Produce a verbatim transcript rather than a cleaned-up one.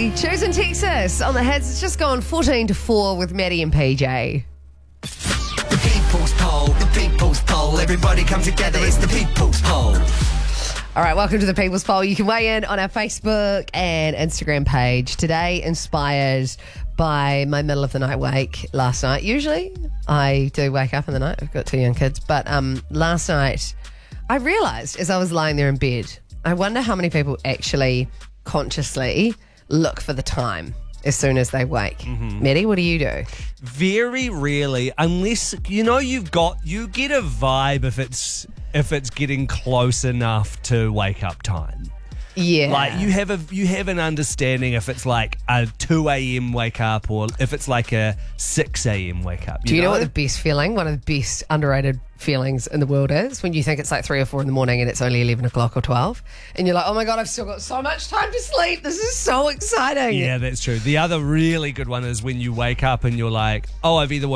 Hey, chosen Texas on the heads. It's just gone fourteen to four with Maddie and P J. The people's poll, the people's poll. Everybody come together, it's the people's poll. All right, welcome to the People's Poll. You can weigh in on our Facebook and Instagram page. Today, inspired by my middle of the night wake last night. Usually, I do wake up in the night. I've got two young kids. But um, last night, I realised as I was lying there in bed, I wonder how many people actually consciously look for the time as soon as they wake. Mm-hmm. Maddie, what do you do? Very rarely, unless, you know, you've got, you get a vibe if it's if it's getting close enough to wake up time. Yeah. Like you have a you have an understanding if it's like a two a.m. wake up or if it's like a six a.m. wake up. You do you know? know what the best feeling, one of the best underrated feelings in the world is? When you think it's like three or four in the morning and it's only eleven o'clock or twelve and you're like, oh my God, I've still got so much time to sleep. This is so exciting. Yeah, that's true. The other really good one is when you wake up and you're like, oh, I've either